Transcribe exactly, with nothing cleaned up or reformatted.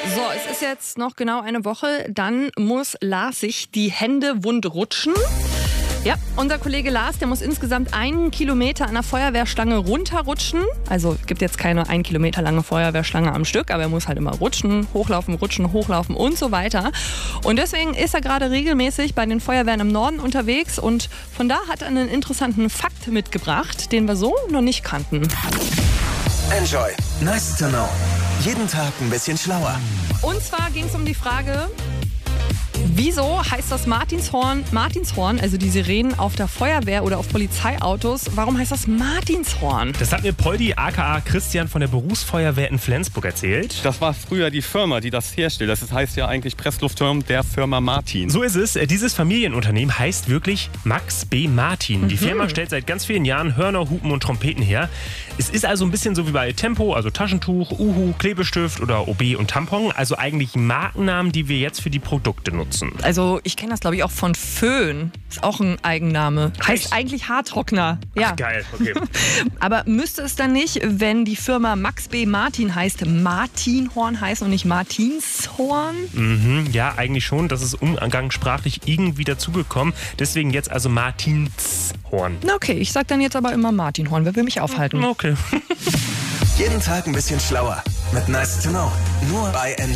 So, es ist jetzt noch genau eine Woche, dann muss Lars sich die Hände wund rutschen. Ja, unser Kollege Lars, der muss insgesamt einen Kilometer an der Feuerwehrstange runterrutschen. Also es gibt jetzt keine ein Kilometer lange Feuerwehrstange am Stück, aber er muss halt immer rutschen, hochlaufen, rutschen, hochlaufen und so weiter. Und deswegen ist er gerade regelmäßig bei den Feuerwehren im Norden unterwegs und von da hat er einen interessanten Fakt mitgebracht, den wir so noch nicht kannten. Enjoy. Nice to know. Jeden Tag ein bisschen schlauer. Und zwar ging es um die Frage, wieso heißt das Martinshorn, Martinshorn, also die Sirenen auf der Feuerwehr oder auf Polizeiautos, warum heißt das Martinshorn? Das hat mir Poldi aka Christian von der Berufsfeuerwehr in Flensburg erzählt. Das war früher die Firma, die das herstellt. Das heißt ja eigentlich Pressluftturm der Firma Martin. So ist es. Dieses Familienunternehmen heißt wirklich Max B. Martin. Mhm. Die Firma stellt seit ganz vielen Jahren Hörner, Hupen und Trompeten her. Es ist also ein bisschen so wie bei Tempo, also Taschentuch, Uhu, Klebestift oder O B und Tampon. Also eigentlich Markennamen, die wir jetzt für die Produkte nutzen. Also ich kenne das, glaube ich, auch von Föhn. Ist auch ein Eigenname. Heißt eigentlich Haartrockner. Ja. Ach, geil, okay. Aber müsste es dann nicht, wenn die Firma Max B. Martin heißt, Martinhorn heißen und nicht Martinshorn? Mhm, ja, eigentlich schon. Das ist umgangssprachlich irgendwie dazugekommen. Deswegen jetzt also Martinshorn. Okay, ich sag dann jetzt aber immer Martinhorn. Wer will mich aufhalten? Okay. Jeden Tag ein bisschen schlauer. Mit Nice to know. Nur bei Enjoy.